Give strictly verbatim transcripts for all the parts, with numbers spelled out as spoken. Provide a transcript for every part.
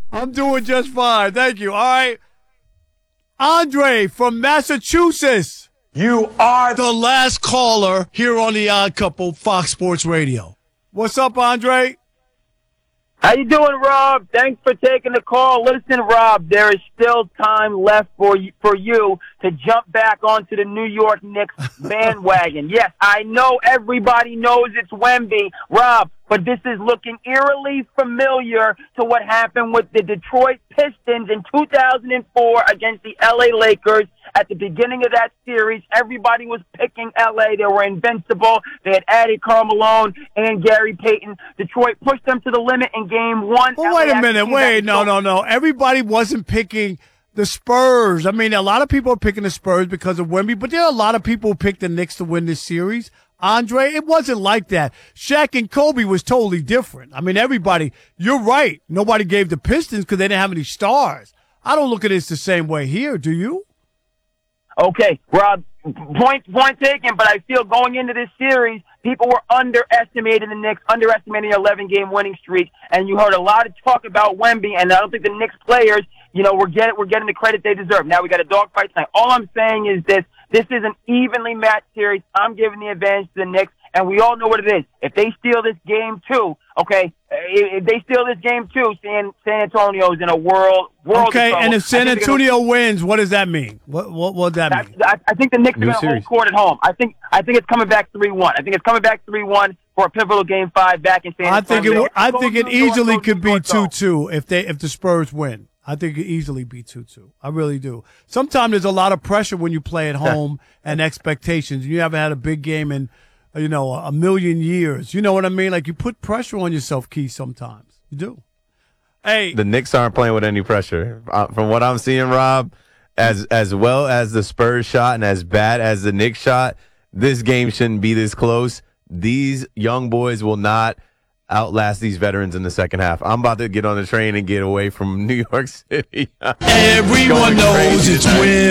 I'm doing just fine. Thank you. All right. Andre from Massachusetts. You are the last caller here on The Odd Couple, Fox Sports Radio. What's up, Andre? How you doing, Rob? Thanks for taking the call. Listen, Rob, there is still time left for you, for you to jump back onto the New York Knicks bandwagon. Yes, I know everybody knows it's Wemby, Rob, but this is looking eerily familiar to what happened with the Detroit Pistons in two thousand four against the L A Lakers. At the beginning of that series, everybody was picking L A. They were invincible. They had added Karl Malone and Gary Payton. Detroit pushed them to the limit in game one. Well, wait a minute. Wait, no, no, no. Everybody wasn't picking the Spurs. I mean, a lot of people are picking the Spurs because of Wemby, but there are a lot of people who picked the Knicks to win this series. Andre, it wasn't like that. Shaq and Kobe was totally different. I mean, everybody, you're right. Nobody gave the Pistons because they didn't have any stars. I don't look at this the same way here, do you? Okay, Rob, point point taken, but I feel going into this series, people were underestimating the Knicks, underestimating their eleven-game winning streak, and you heard a lot of talk about Wemby, and I don't think the Knicks players, you know, we're getting, we're getting the credit they deserve. Now we got a dogfight tonight. All I'm saying is this, this is an evenly matched series. I'm giving the advantage to the Knicks, and we all know what it is. If they steal this game two, okay, if they steal this game two, San, San Antonio's in a world world. Okay, and if San Antonio gonna, wins, what does that mean? What what what does that mean? I, I think the Knicks are going to hold court at home. I think I think it's coming back three one. I think it's coming back three one for a pivotal game five back in San Antonio. I think it I think it easily could be two two if they if the Spurs win. I think it easily be two two. I really do. Sometimes there's a lot of pressure when you play at home and expectations. You haven't had a big game in, you know, a million years. You know what I mean? Like, you put pressure on yourself, Keith, sometimes. You do. Hey. The Knicks aren't playing with any pressure. Uh, from what I'm seeing, Rob, as as well as the Spurs shot and as bad as the Knicks shot, this game shouldn't be this close. These young boys will not outlast these veterans in the second half. I'm about to get on the train and get away from New York City. Everyone knows it's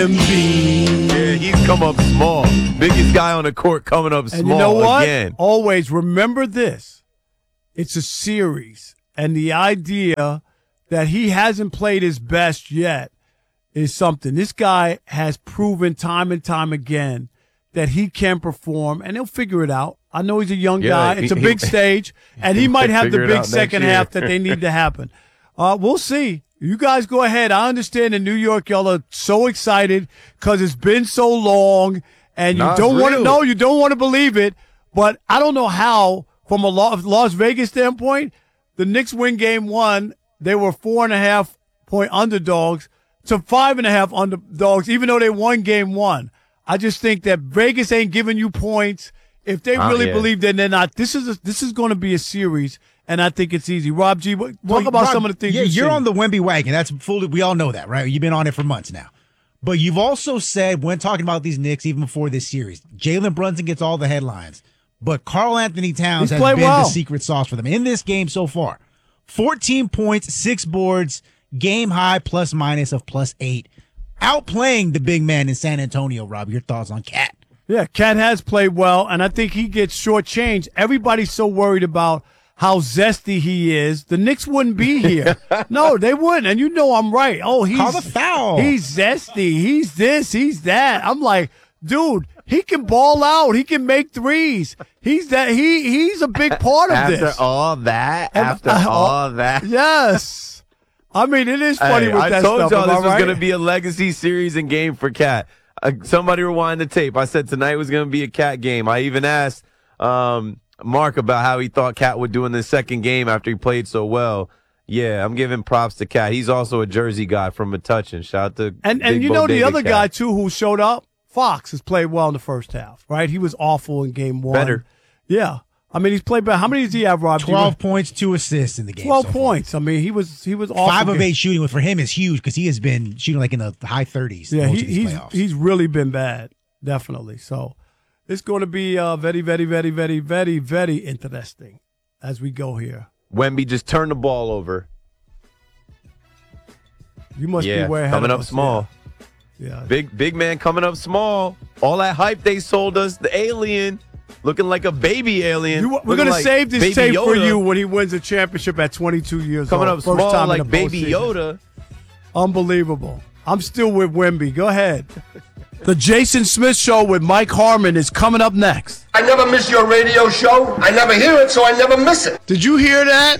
Wemby. Yeah, he's come up small. Biggest guy on the court coming up and small you know what? again. Always remember this. It's a series. And the idea that he hasn't played his best yet is something. This guy has proven time and time again that he can perform, and he'll figure it out. I know he's a young yeah, guy. It's a big he, stage, and he might have the big second year. half that they need to happen. Uh, we'll see. You guys go ahead. I understand in New York, y'all are so excited because it's been so long, and you Not don't want to real. know, you don't want to believe it, but I don't know how, from a Las Vegas standpoint, the Knicks win game one. They were four and a half point underdogs to five and a half underdogs, even though they won game one. I just think that Vegas ain't giving you points. If they really yeah. believe that they're not, this is a, this is going to be a series, and I think it's easy. Rob G, talk well, about Rob, some of the things yeah, you've you're seen. on the Wemby wagon. That's fully, we all know that, right? You've been on it for months now. But you've also said, when talking about these Knicks, even before this series, Jalen Brunson gets all the headlines. But Karl Anthony Towns He's has been well. the secret sauce for them in this game so far. fourteen points, six boards, game high plus minus of plus eight. Outplaying the big man in San Antonio, Rob. Your thoughts on Cat? Yeah, Cat has played well, and I think he gets shortchanged. Everybody's so worried about how zesty he is. The Knicks wouldn't be here. No, they wouldn't. And you know I'm right. Oh, he's Call the foul. He's zesty. He's this. He's that. I'm like, dude, he can ball out. He can make threes. He's that. He he's a big part of after this. After all that, And, after uh, all that. Yes. I mean, it is funny Hey, with I that told stuff. y'all this am I was right? going to be a legacy series and game for Cat. Uh, somebody rewind the tape. I said tonight was going to be a Cat game. I even asked um, Mark about how he thought Cat would do in the second game after he played so well. Yeah, I'm giving props to Cat. He's also a Jersey guy from Metuchen. Shout out to And and Big you know the Bodega other Cat. guy too who showed up, Fox, has played well in the first half. Right, he was awful in game one. Better. Yeah. I mean, he's played better. How many does he have, Rob? twelve points, two assists in the game. Twelve so points. I mean, he was he was awful. Five of game. eight shooting, which for him is huge because he has been shooting like in the high thirties. Yeah, most he, of these he's playoffs. he's really been bad, definitely. So it's going to be uh, very, very, very, very, very, very interesting as we go here. Wemby just turned the ball over. You must yeah, be way ahead coming of up us. small. Yeah. yeah. Big big man coming up small. All that hype they sold us, the alien. looking like a baby alien. You, we're looking gonna like save this Baby tape for Yoda. you when he wins a championship at twenty-two years Coming old. up First small time in like the Baby postseason. Yoda. Unbelievable. I'm still with Wemby. Go ahead. The Jason Smith Show with Mike Harmon is coming up next. I never miss your radio show. I never hear it, so I never miss it. Did you hear that?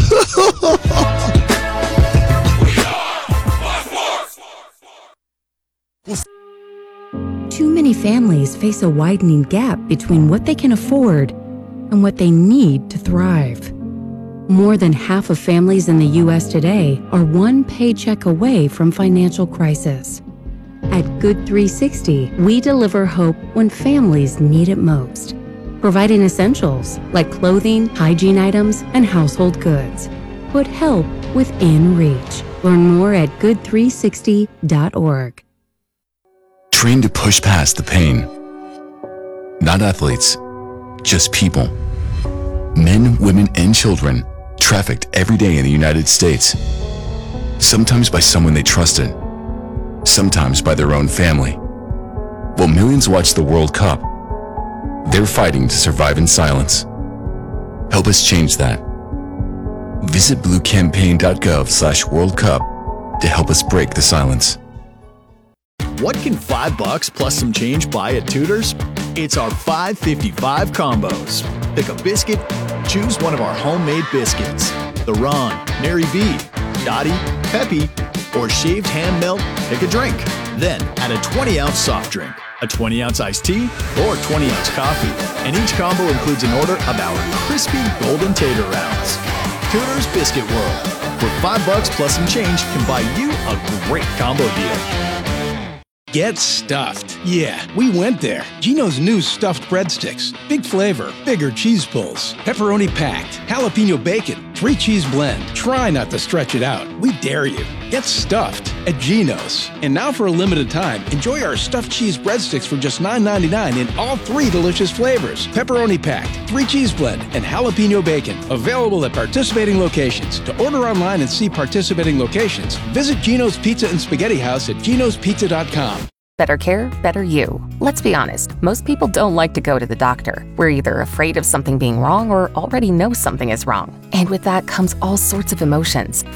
Too many families face a widening gap between what they can afford and what they need to thrive. More than half of families in the U S today are one paycheck away from financial crisis. At Good three sixty, we deliver hope when families need it most, providing essentials like clothing, hygiene items, and household goods. Put help within reach. Learn more at good three sixty dot org. Trained to push past the pain. Not athletes, just people. Men, women, and children trafficked every day in the United States. Sometimes by someone they trusted, sometimes by their own family. While millions watch the World Cup, they're fighting to survive in silence. Help us change that. Visit bluecampaign.gov slash World Cup to help us break the silence. What can five bucks plus some change buy at Tudor's? It's our five fifty-five combos. Pick a biscuit, choose one of our homemade biscuits. The Ron, Mary B, Dottie, Peppy, or shaved ham melt, pick a drink. Then add a twenty ounce soft drink, a twenty ounce iced tea, or twenty ounce coffee. And each combo includes an order of our crispy golden tater rounds. Tudor's Biscuit World, where five bucks plus some change can buy you a great combo deal. Get stuffed. Yeah, we went there. Gino's new stuffed breadsticks. Big flavor, bigger cheese pulls, pepperoni packed, jalapeno bacon, three cheese blend. Try not to stretch it out. We dare you. Get stuffed at Gino's. And now for a limited time, enjoy our stuffed cheese breadsticks for just nine ninety-nine in all three delicious flavors. Pepperoni packed, three cheese blend, and jalapeno bacon. Available at participating locations. To order online and see participating locations, visit Gino's Pizza and Spaghetti House at ginos pizza dot com. Better care, better you. Let's be honest, most people don't like to go to the doctor. We're either afraid of something being wrong or already know something is wrong. And with that comes all sorts of emotions.